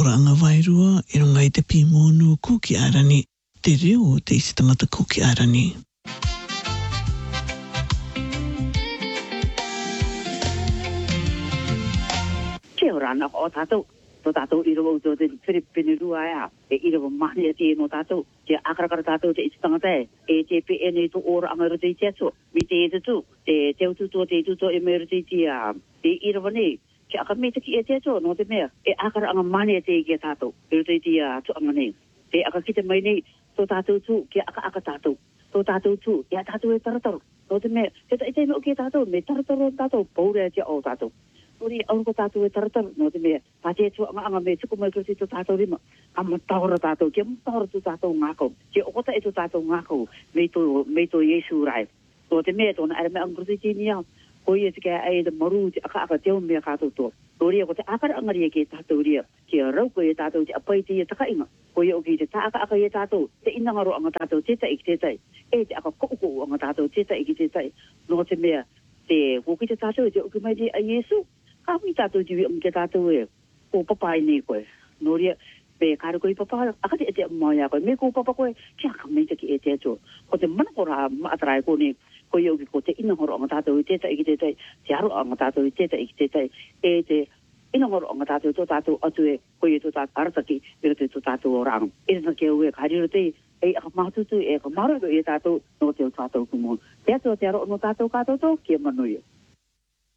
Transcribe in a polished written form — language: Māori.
ora anga wairua e runga i te pimonu kuki arani, te reo te isi tangata kuki arani. Kia ora ana o tātou. Tō tātou i rawa uto te whiripini rua ea. E i rawa mani a te no tātou. Te akarakara tātou te isi tangata e te PN e tō ora anga rute i te ato. Mi te e tu. Te ututo te tuto e me rute i te a. Te i rawa nei. Ke aka me te ki e te ato no te mea. E akara anga mani a te i ke tātou. E rute i te a tu anga nei. Te aka kite mai nei. Tō tātou tu ke aka tātou. Tō tātou tu ke a tātou e tarataru. No te mea. Te ta i te me o ke tātou. Me tarataru tātou. Paure a te o tātou. Uri au ko tātou e taratar no te mea. Pate tu anga me tuku mai kursi tu tātou rima. Ama taura tātou. Kia mtaura tu tātou ngākau. Kia okota e tu tātou ngākau. Me to Yesu rai. No te mea tōna ere me ang kursi tini au. Hoi e te kia e te maru te aka teo mea kātou tō. Uri ko te akara angari e ke tātou ria. Kia rauko e tātou te apai te e takainga. Hoi o ki te tāaka aka e tātou. Te inangaro anga tātou teta i ki tetai. E te aka koko anga tātou teta i ki tetai. No te mea. Te woki te tātou e te uki mai te a Yesu. Kawi tātou tiwi ke tātou e ko papa i nei koe. Noria, pe kāre koe papa, akati e te mai a koe. Me ko papa koe, kia ka meita ki e te ato. Ko te manakora maatarai ko ne, ko iau ki ko te inahoro anga tātou i tētai i ki tētai, te aro anga tātou i tētai i ki tētai, e te inahoro anga tātou tō tātou atu e, ko i tō tātou arataki, me te tō tātou o rang. E te kia ue, kāre te, e aka mātutu, e aka maru e tātou, no te o tātou kumo. Te ato te aro no tātou kātou tō, kia manuia.